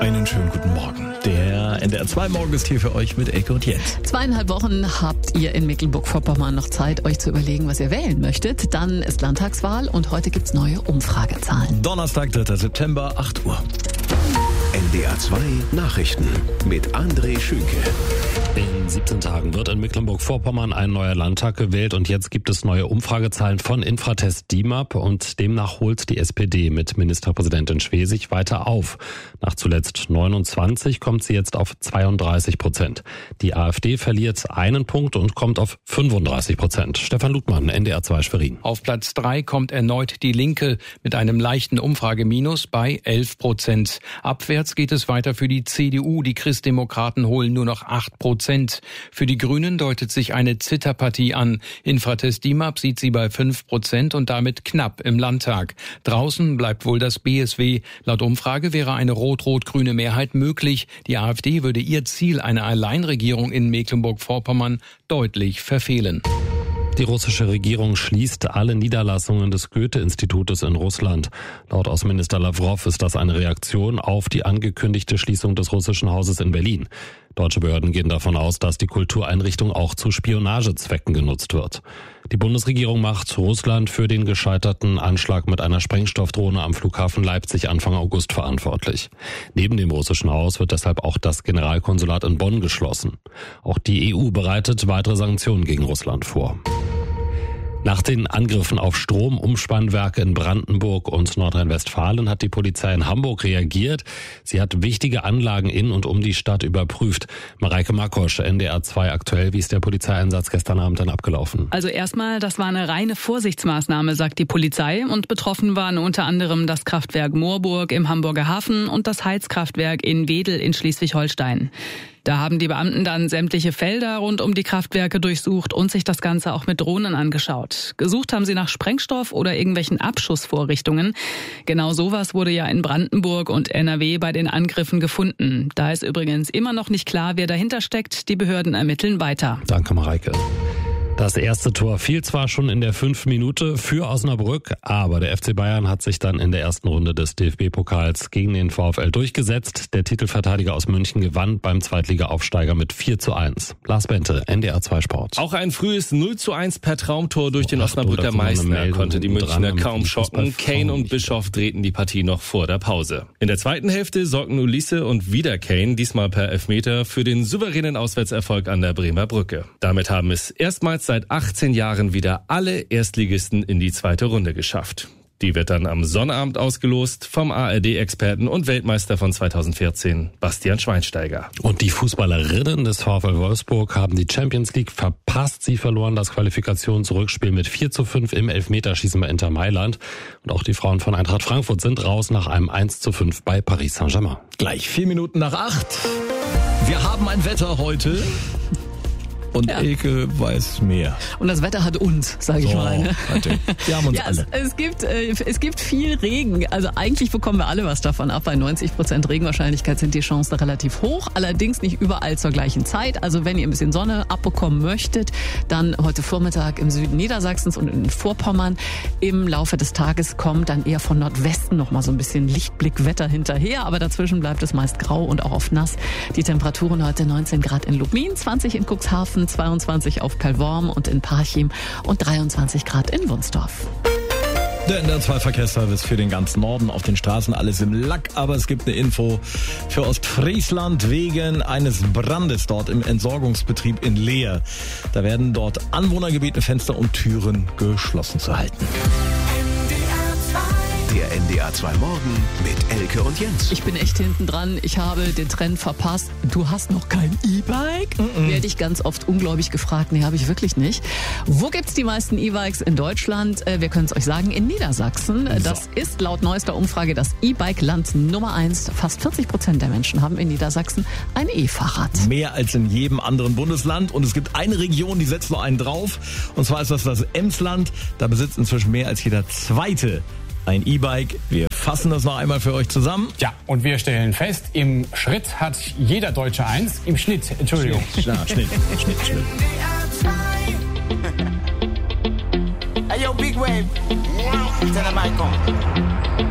Einen schönen guten Morgen. Der NDR 2 Morgen ist hier für euch mit Elke und Jens. 2,5 Wochen habt ihr in Mecklenburg-Vorpommern noch Zeit, euch zu überlegen, was ihr wählen möchtet. Dann ist Landtagswahl und heute gibt's neue Umfragezahlen. Donnerstag, 3. September, 8 Uhr. NDR 2 Nachrichten mit André Schünke. In 17 Tagen wird in Mecklenburg-Vorpommern ein neuer Landtag gewählt und jetzt gibt es neue Umfragezahlen von Infratest DIMAP und demnach holt die SPD mit Ministerpräsidentin Schwesig weiter auf. Nach zuletzt 29 kommt sie jetzt auf 32%. Die AfD verliert einen Punkt und kommt auf 35%. Stefan Ludmann, NDR 2 Schwerin. Auf Platz 3 kommt erneut die Linke mit einem leichten Umfrageminus bei 11%. Abwärts geht es weiter für die CDU. Die Christdemokraten holen nur noch 8%. Für die Grünen deutet sich eine Zitterpartie an. Infratest DIMAP sieht sie bei 5% und damit knapp im Landtag. Draußen bleibt wohl das BSW. Laut Umfrage wäre eine rot-rot-grüne Mehrheit möglich. Die AfD würde ihr Ziel, eine Alleinregierung in Mecklenburg-Vorpommern, deutlich verfehlen. Die russische Regierung schließt alle Niederlassungen des Goethe-Institutes in Russland. Laut Außenminister Lawrow ist das eine Reaktion auf die angekündigte Schließung des russischen Hauses in Berlin. Deutsche Behörden gehen davon aus, dass die Kultureinrichtung auch zu Spionagezwecken genutzt wird. Die Bundesregierung macht Russland für den gescheiterten Anschlag mit einer Sprengstoffdrohne am Flughafen Leipzig Anfang August verantwortlich. Neben dem russischen Haus wird deshalb auch das Generalkonsulat in Bonn geschlossen. Auch die EU bereitet weitere Sanktionen gegen Russland vor. Nach den Angriffen auf Stromumspannwerke in Brandenburg und Nordrhein-Westfalen hat die Polizei in Hamburg reagiert. Sie hat wichtige Anlagen in und um die Stadt überprüft. Mareike Makosch, NDR 2 aktuell. Wie ist der Polizeieinsatz gestern Abend dann abgelaufen? Also erstmal, das war eine reine Vorsichtsmaßnahme, sagt die Polizei. Und betroffen waren unter anderem das Kraftwerk Moorburg im Hamburger Hafen und das Heizkraftwerk in Wedel in Schleswig-Holstein. Da haben die Beamten dann sämtliche Felder rund um die Kraftwerke durchsucht und sich das Ganze auch mit Drohnen angeschaut. Gesucht haben sie nach Sprengstoff oder irgendwelchen Abschussvorrichtungen. Genau sowas wurde ja in Brandenburg und NRW bei den Angriffen gefunden. Da ist übrigens immer noch nicht klar, wer dahinter steckt. Die Behörden ermitteln weiter. Danke, Mareike. Das erste Tor fiel zwar schon in der 5. Minute für Osnabrück, aber der FC Bayern hat sich dann in der ersten Runde des DFB-Pokals gegen den VfL durchgesetzt. Der Titelverteidiger aus München gewann beim Zweitliga-Aufsteiger mit 4:1. Lars Bente, NDR 2 Sport. Auch ein frühes 0:1 per Traumtor durch den Osnabrücker Meißner konnte die Münchner kaum schocken. Kane und Bischoff drehten die Partie noch vor der Pause. In der zweiten Hälfte sorgten Ulisse und wieder Kane, diesmal per Elfmeter, für den souveränen Auswärtserfolg an der Bremer Brücke. Damit haben es erstmals seit 18 Jahren wieder alle Erstligisten in die zweite Runde geschafft. Die wird dann am Sonnabend ausgelost vom ARD-Experten und Weltmeister von 2014, Bastian Schweinsteiger. Und die Fußballerinnen des VfL Wolfsburg haben die Champions League verpasst. Sie verloren das Qualifikationsrückspiel mit 4:5 im Elfmeterschießen bei Inter Mailand. Und auch die Frauen von Eintracht Frankfurt sind raus nach einem 1:5 bei Paris Saint-Germain. Gleich 4 Minuten nach 8. Wir haben ein Wetter heute. Und ja. Elke weiß mehr. Und das Wetter hat uns, sage ich mal. Ne? Wir haben uns alle. Es gibt viel Regen. Also eigentlich bekommen wir alle was davon ab. Bei 90% Regenwahrscheinlichkeit sind die Chancen relativ hoch. Allerdings nicht überall zur gleichen Zeit. Also wenn ihr ein bisschen Sonne abbekommen möchtet, dann heute Vormittag im Süden Niedersachsens und in Vorpommern. Im Laufe des Tages kommt dann eher von Nordwesten noch mal so ein bisschen Lichtblickwetter hinterher. Aber dazwischen bleibt es meist grau und auch oft nass. Die Temperaturen heute 19 Grad in Lubmin, 20 in Cuxhaven, 22 auf Pellworm und in Parchim und 23 Grad in Wunsdorf. Der NDR 2 Verkehrsservice für den ganzen Norden, auf den Straßen alles im Lack, aber es gibt eine Info für Ostfriesland wegen eines Brandes dort im Entsorgungsbetrieb in Leer. Da werden dort Anwohner gebeten, Fenster und Türen geschlossen zu halten. Der NDR 2 Morgen mit Elke und Jens. Ich bin echt hinten dran. Ich habe den Trend verpasst. Du hast noch kein E-Bike? Werde ich ganz oft ungläubig gefragt. Nee, habe ich wirklich nicht. Wo gibt's die meisten E-Bikes in Deutschland? Wir können es euch sagen, in Niedersachsen. Das ist laut neuester Umfrage das E-Bike-Land Nummer 1. Fast 40% der Menschen haben in Niedersachsen ein E-Fahrrad. Mehr als in jedem anderen Bundesland. Und es gibt eine Region, die setzt noch einen drauf. Und zwar ist das Emsland. Da besitzt inzwischen mehr als jeder Zweite ein E-Bike. Wir fassen das noch einmal für euch zusammen. Ja, und wir stellen fest, im Schritt hat jeder Deutsche eins. Im Schnitt, Entschuldigung. Schnitt. Hey, yo, Big Wave. Tell them I come.